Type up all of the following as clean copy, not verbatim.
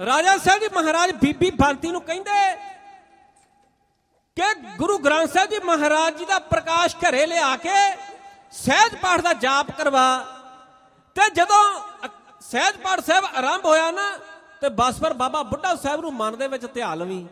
ਰਾਜਾ ਸਾਹਿਬ ਜੀ ਮਹਾਰਾਜ ਬੀਬੀ ਬੰਤੀ ਨੂੰ ਕਹਿੰਦੇ ਕਿ ਗੁਰੂ ਗ੍ਰੰਥ ਸਾਹਿਬ ਜੀ ਮਹਾਰਾਜ ਜੀ ਦਾ ਪ੍ਰਕਾਸ਼ ਘਰੇ ਲਿਆ ਕੇ ਸਹਿਜ ਪਾਠ ਦਾ ਜਾਪ ਕਰਵਾ। ਤੇ ਜਦੋਂ ਸਹਿਜ ਪਾਠ ਸਾਹਿਬ ਆਰੰਭ ਹੋਇਆ ਨਾ ਤੇ ਬਸ ਫਿਰ ਬਾਬਾ ਬੁੱਢਾ ਸਾਹਿਬ ਨੂੰ ਮਨ ਦੇ ਵਿੱਚ ਧਿਆ ਲਵੀਂ।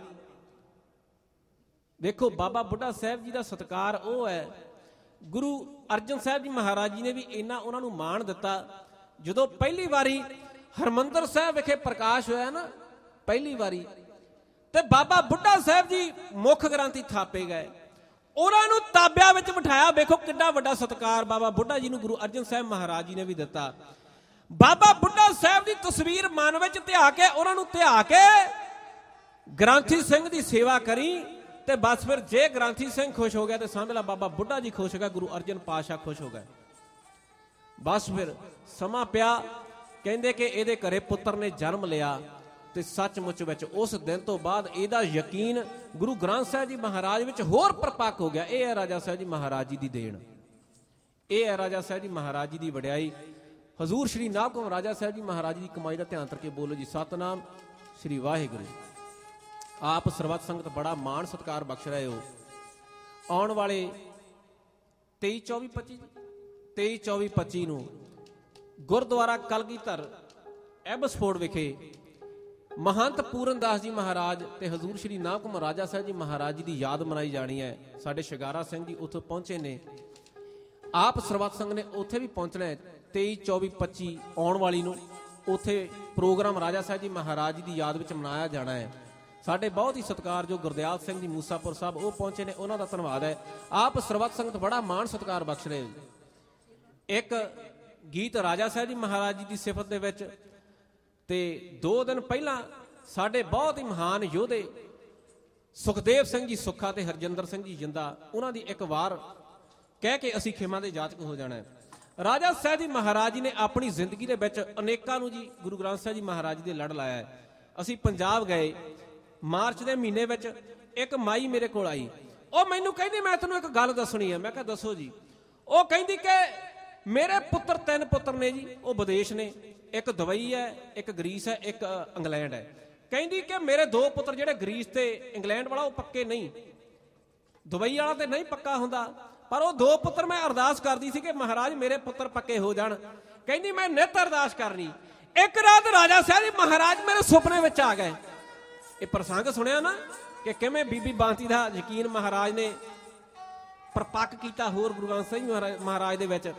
ਦੇਖੋ ਬਾਬਾ ਬੁੱਢਾ ਸਾਹਿਬ ਜੀ ਦਾ ਸਤਿਕਾਰ ਉਹ ਹੈ, ਗੁਰੂ ਅਰਜਨ ਸਾਹਿਬ ਜੀ ਮਹਾਰਾਜ ਜੀ ਨੇ ਵੀ ਇੰਨਾ ਉਹਨਾਂ ਨੂੰ ਮਾਣ ਦਿੱਤਾ। ਜਦੋਂ ਪਹਿਲੀ ਵਾਰੀ ਹਰਿਮੰਦਰ ਸਾਹਿਬ ਵਿਖੇ ਪ੍ਰਕਾਸ਼ ਹੋਇਆ ਨਾ ਪਹਿਲੀ ਵਾਰੀ, ਤੇ ਬਾਬਾ ਬੁੱਢਾ ਸਾਹਿਬ ਜੀ ਮੁੱਖ ਗ੍ਰੰਥੀ ਥਾਪੇ ਗਏ, ਉਹਨਾਂ ਨੂੰ ਤਾਬਿਆਂ ਵਿੱਚ ਬਿਠਾਇਆ। ਵੇਖੋ ਕਿੰਨਾ ਵੱਡਾ ਸਤਿਕਾਰ ਬਾਬਾ ਬੁੱਢਾ ਜੀ ਨੂੰ ਗੁਰੂ ਅਰਜਨ ਸਾਹਿਬ ਮਹਾਰਾਜ ਜੀ ਨੇ ਵੀ ਦਿੱਤਾ। ਬਾਬਾ ਬੁੱਢਾ ਸਾਹਿਬ ਦੀ ਤਸਵੀਰ ਮਨ ਵਿੱਚ ਧਿਆ ਕੇ ਉਹਨਾਂ ਨੂੰ ਧਿਆ ਕੇ ਗ੍ਰੰਥੀ ਸਿੰਘ ਦੀ ਸੇਵਾ ਕਰੀ। ਤੇ ਬਸ ਫਿਰ ਜੇ ਗ੍ਰੰਥੀ ਸਿੰਘ ਖੁਸ਼ ਹੋ ਗਿਆ ਤੇ ਸਮਝ ਲਾ ਬਾਬਾ ਬੁੱਢਾ ਜੀ ਖੁਸ਼ ਹੋ ਗਿਆ, ਗੁਰੂ ਅਰਜਨ ਪਾਤਸ਼ਾਹ ਖੁਸ਼ ਹੋ ਗਏ। ਬਸ ਫਿਰ ਸਮਾਂ ਪਿਆ, ਕਹਿੰਦੇ ਕਿ ਇਹਦੇ ਘਰੇ ਪੁੱਤਰ ਨੇ ਜਨਮ ਲਿਆ। ਤੇ ਸੱਚਮੁੱਚ ਵਿੱਚ ਉਸ ਦਿਨ ਤੋਂ ਬਾਅਦ ਇਹਦਾ ਯਕੀਨ ਗੁਰੂ ਗ੍ਰੰਥ ਸਾਹਿਬ ਜੀ ਮਹਾਰਾਜ ਵਿੱਚ ਹੋਰ ਪਰਪੱਕ ਹੋ ਗਿਆ। ਇਹ ਹੈ ਰਾਜਾ ਸਾਹਿਬ ਜੀ ਮਹਾਰਾਜ ਜੀ ਦੀ ਦੇਣ, ਇਹ ਹੈ ਰਾਜਾ ਸਾਹਿਬ ਜੀ ਮਹਾਰਾਜ ਜੀ ਦੀ ਵਡਿਆਈ। ਹਜ਼ੂਰ ਸ਼੍ਰੀ ਨਾਭਕਮ ਰਾਜਾ ਸਾਹਿਬ ਜੀ ਮਹਾਰਾਜ ਦੀ ਕਮਾਈ ਦਾ ਧਿਆਨ ਕਰਕੇ ਬੋਲੋ ਜੀ ਸਤਨਾਮ ਸ਼੍ਰੀ ਵਾਹਿਗੁਰੂ। ਆਪ ਸਰਬੱਤ ਸੰਗਤ ਬੜਾ ਮਾਣ ਸਤਿਕਾਰ ਬਖਸ਼ ਰਹੇ ਹੋ। ਆਉਣ ਵਾਲੇ 23-24-25 ਨੂੰ ਗੁਰਦੁਆਰਾ ਕਲਗੀਧਰ ਐਬਸਫੋਰਡ ਵਿਖੇ ਮਹੰਤ ਪੂਰਨ ਦਾਸ ਜੀ ਮਹਾਰਾਜ ਤੇ ਹਜ਼ੂਰ ਸ਼੍ਰੀ ਨਾਭਕਮ ਰਾਜਾ ਸਾਹਿਬ ਜੀ ਮਹਾਰਾਜ ਜੀ ਦੀ ਯਾਦ ਮਨਾਈ ਜਾਣੀ ਹੈ। ਸਾਡੇ ਸ਼ਿਗਾਰਾ ਸਿੰਘ ਜੀ ਉੱਥੇ ਪਹੁੰਚੇ ਨੇ, ਆਪ ਸਰਬੱਤ ਸੰਗਤ ਨੇ ਉੱਥੇ ਵੀ ਪਹੁੰਚਣਾ ਹੈ। 23-24-25 ਆਉਣ ਵਾਲੀ ਨੂੰ ਉੱਥੇ ਪ੍ਰੋਗਰਾਮ ਰਾਜਾ ਸਾਹਿਬ ਜੀ ਮਹਾਰਾਜ ਜੀ ਦੀ ਯਾਦ ਵਿੱਚ ਮਨਾਇਆ ਜਾਣਾ ਹੈ। ਸਾਡੇ ਬਹੁਤ ਹੀ ਸਤਿਕਾਰਯੋਗ ਗੁਰਦਿਆਲ ਸਿੰਘ ਜੀ ਮੂਸਾਪੁਰ ਸਾਹਿਬ ਉਹ ਪਹੁੰਚੇ ਨੇ, ਉਹਨਾਂ ਦਾ ਧੰਨਵਾਦ ਹੈ। ਆਪ ਸਰਬੱਤ ਸੰਗਤ ਬੜਾ ਮਾਣ ਸਤਿਕਾਰ ਬਖਸ਼ ਰਹੇ। ਇੱਕ ਗੀਤ ਰਾਜਾ ਸਾਹਿਬ ਜੀ ਮਹਾਰਾਜ ਜੀ ਦੀ ਸਿਫਤ ਦੇ ਵਿੱਚ, ਤੇ 2 ਦਿਨ ਪਹਿਲਾਂ ਸਾਡੇ ਬਹੁਤ ਹੀ ਮਹਾਨ ਯੋਧੇ ਸੁਖਦੇਵ ਸਿੰਘ ਜੀ ਸੁੱਖਾ ਤੇ ਹਰਜਿੰਦਰ ਸਿੰਘ ਜੀ ਜਿੰਦਾ, ਉਹਨਾਂ ਦੀ ਇੱਕ ਵਾਰ ਕਹਿ ਕੇ ਅਸੀਂ ਖੇਮਾਂ ਦੇ ਜਾਤਕ ਹੋ ਜਾਣਾ। ਰਾਜਾ ਸਾਹਿਬ ਜੀ ਮਹਾਰਾਜ ਜੀ ਨੇ ਆਪਣੀ ਜ਼ਿੰਦਗੀ ਦੇ ਵਿੱਚ ਅਨੇਕਾਂ ਨੂੰ ਜੀ ਗੁਰੂ ਗ੍ਰੰਥ ਸਾਹਿਬ ਜੀ ਮਹਾਰਾਜ ਜੀ ਦੇ ਲੜ ਲਾਇਆ। ਅਸੀਂ ਪੰਜਾਬ ਗਏ ਮਾਰਚ ਦੇ ਮਹੀਨੇ ਵਿੱਚ, ਇੱਕ ਮਾਈ ਮੇਰੇ ਕੋਲ ਆਈ, ਉਹ ਮੈਨੂੰ ਕਹਿੰਦੀ ਮੈਂ ਤੁਹਾਨੂੰ ਇੱਕ ਗੱਲ ਦੱਸਣੀ ਹੈ। ਮੈਂ ਕਿਹਾ ਦੱਸੋ ਜੀ। ਉਹ ਕਹਿੰਦੀ ਕਿ ਮੇਰੇ ਪੁੱਤਰ 3 ਪੁੱਤਰ ਨੇ ਜੀ, ਉਹ ਵਿਦੇਸ਼ ਨੇ, ਇੱਕ ਦੁਬਈ ਹੈ, ਇੱਕ ਗਰੀਸ ਹੈ, ਇੱਕ ਇੰਗਲੈਂਡ ਹੈ। ਕਹਿੰਦੀ ਕਿ ਮੇਰੇ 2 ਪੁੱਤਰ ਜਿਹੜੇ ਗਰੀਸ ਤੇ ਇੰਗਲੈਂਡ ਵਾਲਾ ਉਹ ਪੱਕੇ ਨਹੀਂ, ਦੁਬਈ ਵਾਲਾ ਤੇ ਨਹੀਂ ਪੱਕਾ ਹੁੰਦਾ, ਪਰ ਉਹ 2 ਪੁੱਤਰ ਮੈਂ ਅਰਦਾਸ ਕਰਦੀ ਸੀ ਕਿ ਮਹਾਰਾਜ ਮੇਰੇ ਪੁੱਤਰ ਪੱਕੇ ਹੋ ਜਾਣ। ਕਹਿੰਦੀ ਮੈਂ ਨਿੱਤ ਅਰਦਾਸ ਕਰਨੀ। ਇੱਕ ਰਾਤ ਰਾਜਾ ਸਾਹਿਬ ਜੀ ਮਹਾਰਾਜ ਮੇਰੇ ਸੁਪਨੇ ਵਿੱਚ ਆ ਗਏ। ਇਹ ਪ੍ਰਸੰਗ ਸੁਣਿਆ ਨਾ ਕਿ ਕਿਵੇਂ ਬੀਬੀ ਬਾਂਤੀ ਦਾ ਯਕੀਨ ਮਹਾਰਾਜ ਨੇ ਪਰਪੱਕ ਕੀਤਾ ਹੋਰ ਗੁਰੂ ਗ੍ਰੰਥ ਸਾਹਿਬ ਮਹਾਰਾਜ ਦੇ ਵਿੱਚ।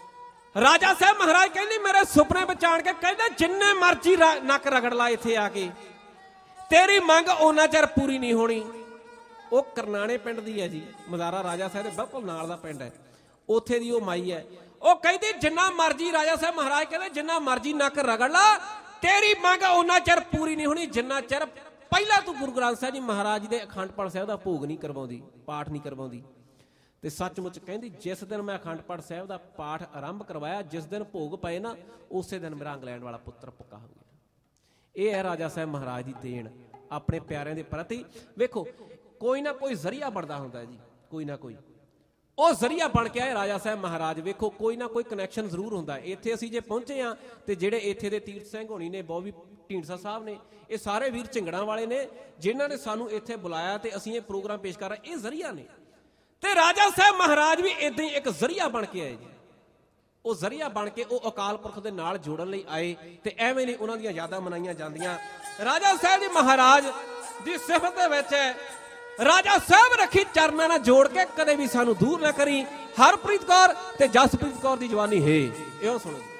ਰਾਜਾ ਸਾਹਿਬ ਮਹਾਰਾਜ ਕਹਿੰਦੀ ਮੇਰੇ ਸੁਪਨੇ ਵਿੱਚ ਆਣ ਕੇ ਕਹਿੰਦੇ ਜਿੰਨੇ ਮਰਜ਼ੀ ਨੱਕ ਰਗੜ ਲਾ ਇੱਥੇ ਆ ਕੇ, ਤੇਰੀ ਮੰਗ ਉਹਨਾਂ ਚਿਰ ਪੂਰੀ ਨਹੀਂ ਹੋਣੀ। ਉਹ ਕਰਨਾਣੇ ਪਿੰਡ ਦੀ ਹੈ ਜੀ, ਮਜ਼ਾਰਾ ਰਾਜਾ ਸਾਹਿਬ ਦੇ ਬਿਲਕੁਲ ਨਾਲ ਦਾ ਪਿੰਡ ਹੈ, ਉੱਥੇ ਦੀ ਉਹ ਮਾਈ ਹੈ। ਉਹ ਕਹਿੰਦੀ ਜਿੰਨਾ ਮਰਜ਼ੀ ਰਾਜਾ ਸਾਹਿਬ ਮਹਾਰਾਜ ਕਹਿੰਦੇ ਜਿੰਨਾ ਮਰਜ਼ੀ ਨੱਕ ਰਗੜ ਲਾ, ਤੇਰੀ ਮੰਗ ਉਹਨਾਂ ਚਿਰ ਪੂਰੀ ਨਹੀਂ ਹੋਣੀ ਜਿੰਨਾ ਚਿਰ ਪਹਿਲਾਂ ਤੂੰ ਗੁਰੂ ਗ੍ਰੰਥ ਸਾਹਿਬ ਜੀ ਮਹਾਰਾਜ ਜੀ ਦੇ ਅਖੰਡ ਪਾਠ ਸਾਹਿਬ ਦਾ ਭੋਗ ਨਹੀਂ ਕਰਵਾਉਂਦੀ, ਪਾਠ ਨਹੀਂ ਕਰਵਾਉਂਦੀ। ਤੇ ਸੱਚਮੁੱਚ ਕਹਿੰਦੀ ਜਿਸ ਦਿਨ ਮੈਂ ਅਖੰਡ ਪਾਠ ਸਾਹਿਬ ਦਾ ਪਾਠ ਆਰੰਭ ਕਰਵਾਇਆ, ਜਿਸ ਦਿਨ ਭੋਗ ਪਏ ਨਾ, ਉਸੇ ਦਿਨ ਮੇਰਾ ਇੰਗਲੈਂਡ ਵਾਲਾ ਪੁੱਤਰ ਪੱਕਾ ਹੋ ਗਿਆ। ਇਹ ਹੈ ਰਾਜਾ ਸਾਹਿਬ ਮਹਾਰਾਜ ਦੀ ਦੇਣ ਆਪਣੇ ਪਿਆਰਿਆਂ ਦੇ ਪ੍ਰਤੀ। ਵੇਖੋ ਕੋਈ ਨਾ ਕੋਈ ਜ਼ਰੀਆ ਬਣਦਾ ਹੁੰਦਾ ਜੀ, ਕੋਈ ਨਾ ਕੋਈ ਉਹ ਜ਼ਰੀਆ ਬਣ ਕੇ ਆਏ ਰਾਜਾ ਸਾਹਿਬ ਮਹਾਰਾਜ। ਵੇਖੋ ਕੋਈ ਨਾ ਕੋਈ ਕਨੈਕਸ਼ਨ ਜ਼ਰੂਰ ਹੁੰਦਾ। ਇੱਥੇ ਅਸੀਂ ਜੇ ਪਹੁੰਚੇ ਹਾਂ ਤੇ ਜਿਹੜੇ ਇੱਥੇ ਦੇ ਤੀਰਥ ਸਿੰਘ ਹੋਣੀ ਨੇ, ਬੋਬੀ ਢੀਂਡਸਾ ਸਾਹਿਬ ਨੇ, ਇਹ ਸਾਰੇ ਵੀਰ ਝਿੰਗੜਾਂ ਵਾਲੇ ਨੇ ਜਿਨ੍ਹਾਂ ਨੇ ਸਾਨੂੰ ਇੱਥੇ ਬੁਲਾਇਆ ਤੇ ਅਸੀਂ ਇਹ ਪ੍ਰੋਗਰਾਮ ਪੇਸ਼ ਕਰ ਰਹੇ, ਇਹ ਜ਼ਰੀਆ ਨੇ। ਤੇ ਰਾਜਾ ਸਾਹਿਬ ਮਹਾਰਾਜ ਵੀ ਏਦਾਂ ਹੀ ਇੱਕ ਜ਼ਰੀਆ ਬਣ ਕੇ ਆਏ ਜੀ। ਉਹ ਜ਼ਰੀਆ ਬਣ ਕੇ ਉਹ ਅਕਾਲ ਪੁਰਖ ਦੇ ਨਾਲ ਜੋੜਨ ਲਈ ਆਏ ਤੇ ਐਵੇਂ ਨਹੀਂ ਉਹਨਾਂ ਦੀਆਂ ਯਾਦਾਂ ਮਨਾਈਆਂ ਜਾਂਦੀਆਂ। ਰਾਜਾ ਸਾਹਿਬ ਜੀ ਮਹਾਰਾਜ ਦੀ ਸਿਫਤ ਦੇ ਵਿੱਚ ਰਾਜਾ ਸਾਹਿਬ ਰੱਖੀ ਚਰਨਾਂ ਨਾਲ ਜੋੜ ਕੇ ਕਦੇ ਵੀ ਸਾਨੂੰ ਦੂਰ ਨਾ ਕਰੀ। ਹਰਪ੍ਰੀਤ ਕੌਰ ਤੇ ਜਸਪ੍ਰੀਤ ਕੌਰ ਦੀ ਜਵਾਨੀ ਹੈ, ਇਹੋ ਸੁਣੋ।